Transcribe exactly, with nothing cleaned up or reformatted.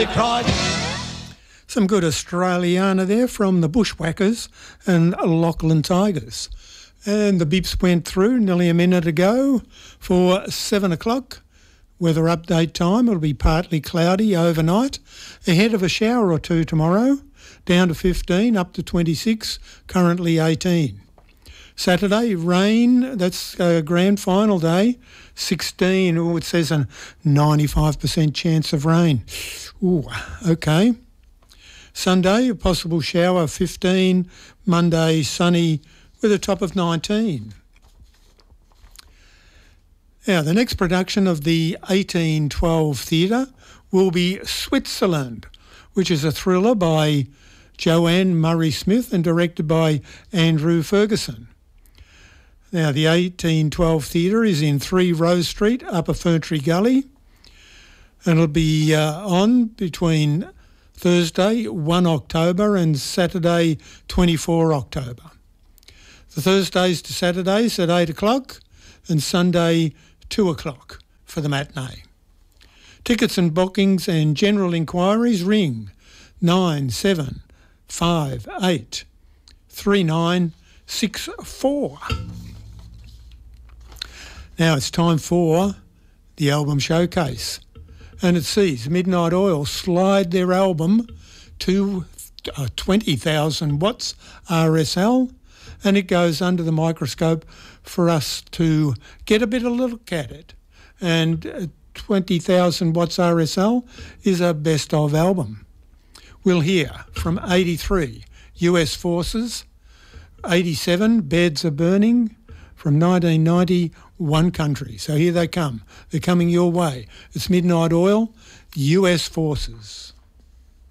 they cried. Some good Australiana there from the Bushwhackers and Lachlan Tigers. And the beeps went through nearly a minute ago for seven o'clock. Weather update time, it'll be partly cloudy overnight, ahead of a shower or two tomorrow, down to fifteen, up to twenty-six, currently eighteen. Saturday, rain, that's a grand final day, sixteen. Oh, it says a ninety-five percent chance of rain. Ooh, okay. Sunday, a possible shower, fifteen. Monday, sunny with a top of nineteen. Now, the next production of the eighteen twelve Theatre will be Switzerland, which is a thriller by Joanne Murray Smith and directed by Andrew Ferguson. Now, the eighteen twelve Theatre is in three Rose Street, Upper Ferntree Gully, and it'll be uh, on between Thursday, first October, and Saturday, twenty-fourth October. The Thursdays to Saturdays at eight o'clock and Sunday, two o'clock for the matinee. Tickets and bookings and general inquiries ring nine seven five eight three nine six four. Now it's time for the album showcase, and it sees Midnight Oil slide their album to uh, twenty thousand watts R S L, and it goes under the microscope for us to get a bit of a look at it. And uh, twenty thousand watts R S L is a best of album. We'll hear from eighty-three, U S Forces, eighty-seven, Beds Are Burning, from nineteen ninety, One Country. So here they come. They're coming your way. It's Midnight Oil, U S Forces.